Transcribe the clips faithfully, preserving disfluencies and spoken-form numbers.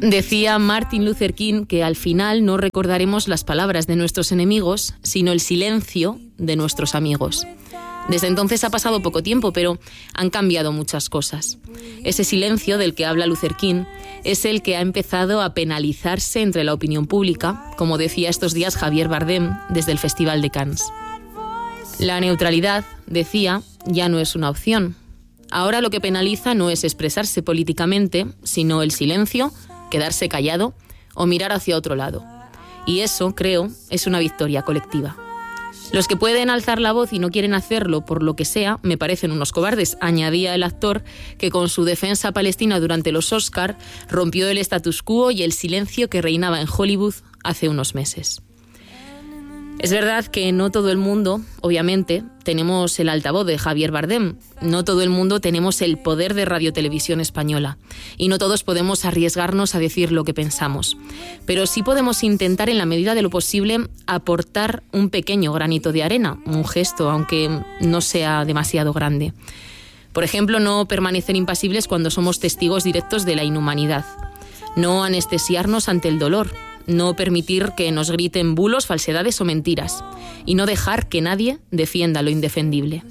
Decía Martin Luther King que al final no recordaremos las palabras de nuestros enemigos, sino el silencio de nuestros amigos. Desde entonces ha pasado poco tiempo, pero han cambiado muchas cosas. Ese silencio del que habla Luther King es el que ha empezado a penalizarse entre la opinión pública, como decía estos días Javier Bardem desde el Festival de Cannes. La neutralidad, decía, ya no es una opción. Ahora lo que penaliza no es expresarse políticamente, sino el silencio, quedarse callado o mirar hacia otro lado. Y eso, creo, es una victoria colectiva. Los que pueden alzar la voz y no quieren hacerlo por lo que sea, me parecen unos cobardes, añadía el actor que con su defensa palestina durante los Oscar rompió el status quo y el silencio que reinaba en Hollywood hace unos meses. Es verdad que no todo el mundo, obviamente, tenemos el altavoz de Javier Bardem, no todo el mundo tenemos el poder de Radio Televisión Española y no todos podemos arriesgarnos a decir lo que pensamos, pero sí podemos intentar en la medida de lo posible aportar un pequeño granito de arena, un gesto, aunque no sea demasiado grande. Por ejemplo, no permanecer impasibles cuando somos testigos directos de la inhumanidad, no anestesiarnos ante el dolor, no permitir que nos griten bulos, falsedades o mentiras y no dejar que nadie defienda lo indefendible.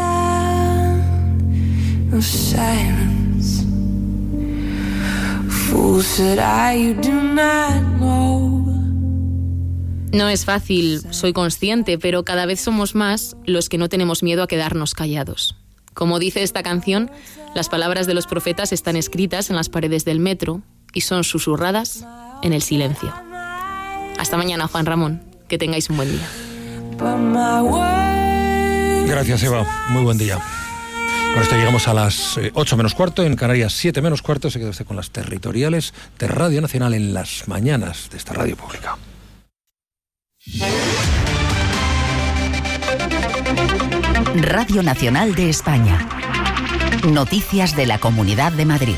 No es fácil, soy consciente, pero cada vez somos más los que no tenemos miedo a quedarnos callados. Como dice esta canción, las palabras de los profetas están escritas en las paredes del metro y son susurradas en el silencio. Hasta mañana, Juan Ramón. Que tengáis un buen día. Gracias, Eva. Muy buen día. Con esto llegamos a las ocho menos cuarto, en Canarias siete menos cuarto. Se queda usted con las territoriales de Radio Nacional en las mañanas de esta radio pública. Radio Nacional de España. Noticias de la Comunidad de Madrid.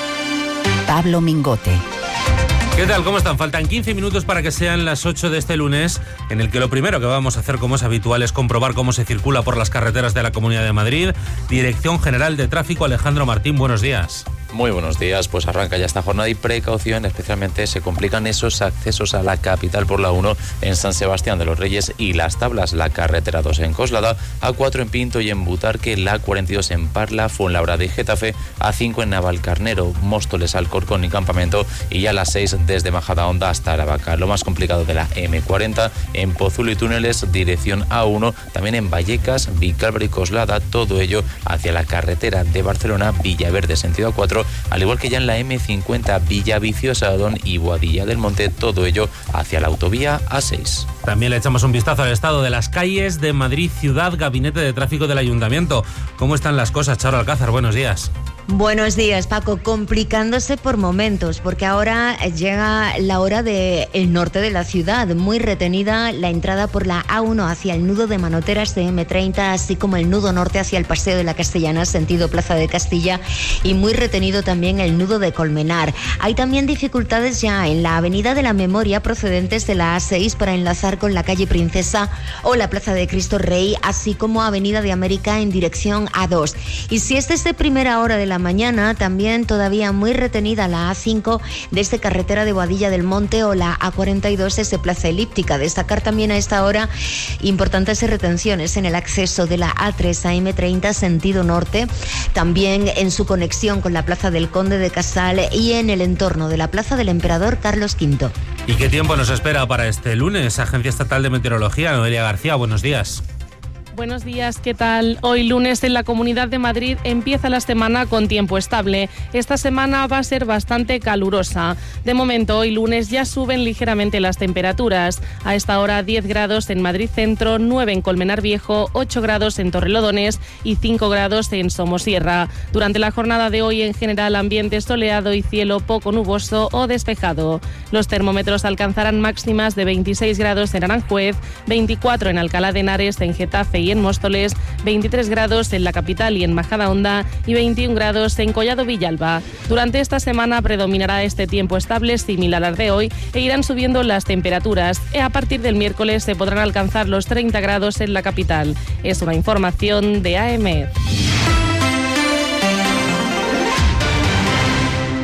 Pablo Mingote. ¿Qué tal? ¿Cómo están? Faltan quince minutos para que sean las ocho de este lunes, en el que lo primero que vamos a hacer, como es habitual, es comprobar cómo se circula por las carreteras de la Comunidad de Madrid. Dirección General de Tráfico, Alejandro Martín, buenos días. Muy buenos días, pues arranca ya esta jornada y precaución, especialmente se complican esos accesos a la capital por la uno en San Sebastián de los Reyes y Las Tablas, la carretera dos en Coslada, A cuatro en Pinto y en Butarque, la cuarenta y dos en Parla, Fuenlabrada y Getafe, A cinco en Navalcarnero, Móstoles, Alcorcón y Campamento y ya las seis desde Majadahonda hasta Aravaca. Lo más complicado de la eme cuarenta en Pozuelo y Túneles, dirección A uno, también en Vallecas, Vicálvaro y Coslada, todo ello hacia la carretera de Barcelona, Villaverde, sentido A cuatro, al igual que ya en la eme cincuenta Villaviciosa, Adón y Boadilla del Monte, todo ello hacia la autovía A seis. También le echamos un vistazo al estado de las calles de Madrid Ciudad, Gabinete de Tráfico del Ayuntamiento. ¿Cómo están las cosas, Charo Alcázar? Buenos días. Buenos días, Paco. Complicándose por momentos, porque ahora llega la hora del norte de la ciudad. Muy retenida la entrada por la A uno hacia el nudo de Manoteras de eme treinta, así como el nudo norte hacia el Paseo de la Castellana, sentido Plaza de Castilla, y muy retenido también el nudo de Colmenar. Hay también dificultades ya en la Avenida de la Memoria procedentes de la A seis para enlazar con la calle Princesa o la Plaza de Cristo Rey, así como Avenida de América en dirección A dos. Y si es desde primera hora de la mañana, también todavía muy retenida la A cinco desde carretera de Boadilla del Monte o la A cuarenta y dos desde Plaza Elíptica. Destacar también a esta hora importantes retenciones en el acceso de la A tres a eme treinta sentido norte, también en su conexión con la Plaza del Conde de Casal y en el entorno de la Plaza del Emperador Carlos quinto. ¿Y qué tiempo nos espera para este lunes? Agencia Estatal de Meteorología, Noelia García, buenos días. Buenos días, ¿qué tal? Hoy lunes en la Comunidad de Madrid empieza la semana con tiempo estable. Esta semana va a ser bastante calurosa. De momento, hoy lunes ya suben ligeramente las temperaturas. A esta hora diez grados en Madrid Centro, nueve en Colmenar Viejo, ocho grados en Torrelodones y cinco grados en Somosierra. Durante la jornada de hoy en general ambiente soleado y cielo poco nuboso o despejado. Los termómetros alcanzarán máximas de veintiséis grados en Aranjuez, veinticuatro en Alcalá de Henares, en Getafe y en Móstoles, veintitrés grados en la capital y en Majadahonda y veintiún grados en Collado Villalba. Durante esta semana predominará este tiempo estable similar al de hoy e irán subiendo las temperaturas. A partir del miércoles se podrán alcanzar los treinta grados en la capital. Es una información de A E M E D.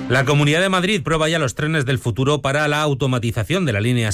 La Comunidad de Madrid prueba ya los trenes del futuro para la automatización de la línea